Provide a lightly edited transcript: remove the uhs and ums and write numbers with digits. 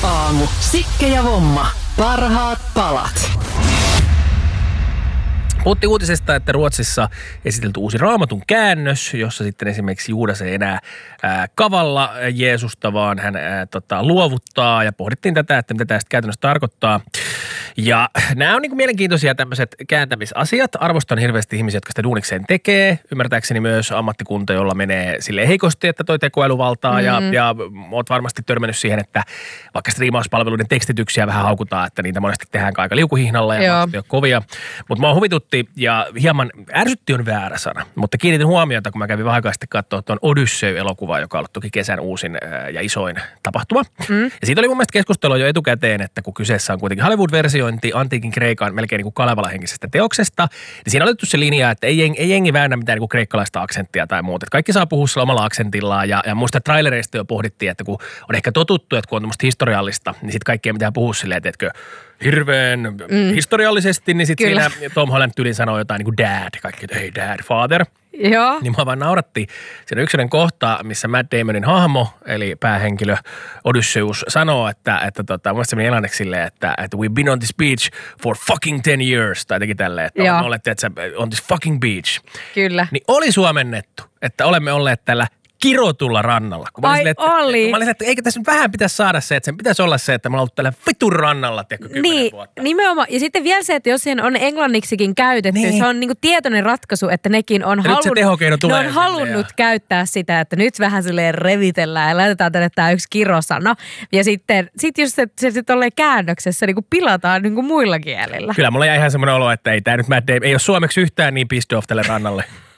aamu. Sikke ja Vomma. Parhaat palat. Puhuttiin uutisesta, että Ruotsissa esitelty uusi Raamatun käännös, jossa sitten esimerkiksi Juudas ei enää kavalla Jeesusta, vaan hän luovuttaa ja pohdittiin tätä, että mitä tämä sitten käytännössä tarkoittaa. Ja nämä on niin kuin mielenkiintoisia tämmöiset kääntämisasiat. Arvostan hirveästi ihmisiä, jotka sitä duunikseen tekee. Ymmärtääkseni myös ammattikunta, jolla menee silleen heikosti, että toi tekoälyvaltaa. Ja oot varmasti törmännyt siihen, että vaikka striimauspalveluiden tekstityksiä vähän haukutaan, että niitä monesti tehdään aika liukuhihnalla ja monesti ole kovia. Mutta mua huvitutti ja hieman ärsytti on väärä sana. Mutta kiinnitin huomiota, kun mä kävin vähän aikaa sitten katsoa tuon Odyssey-elokuvaa, joka on ollut toki kesän uusin ja isoin tapahtuma. Ja siitä oli mun mielestä keskustelua jo etukäteen, että kun kyseessä on kuitenkin Hollywood-versio, antiikin Kreikan melkein niin kuin Kalevala-henkisestä teoksesta, niin siinä on otettu se linja, että ei jengi väännä mitään niin kuin kreikkalaista aksenttia tai muuta. Että kaikki saa puhua sillä omalla aksentillaan ja muista trailereista jo pohdittiin, että kun on ehkä totuttu, että kun on tämmöistä historiallista, niin sitten kaikkea pitää puhua silleen, että etkö hirveän historiallisesti, niin sitten siinä Tom Holland tyylin sanoo jotain niin kuin dad, kaikki, että hey dad, father. Joo. Niin mä vaan naurattiin. Siinä on yksinen kohta, missä Matt Damonin hahmo, eli päähenkilö Odysseus, sanoo, että mun mielestä se meni englanniksi silleen, että we've been on this beach for fucking 10 years, tai teki tälleen, että olette, että on this fucking beach. Kyllä. Niin oli suomennettu, että olemme olleet tällä kirotulla rannalla. Kun Ai oli. Mä olin, että eikö tässä nyt vähän pitäisi saada se, että sen pitäisi olla se, että mä oon ollut tällä vitun rannalla, tiedätkö, 10 vuotta. Nimenomaan. Ja sitten vielä se, että jos siihen on englanniksikin käytetty, se on niinku tietoinen ratkaisu, että nekin on halunnut käyttää sitä, että nyt vähän silleen revitellään ja laitetaan tänne tää yksi kirosana. Ja sitten jos se sitten olleen käännöksessä niinku pilataan niinku muilla kielillä. Kyllä mulla jäi ihan semmoinen olo, että ei tää nyt ei ole suomeksi yhtään niin pissed off tälle rannalle.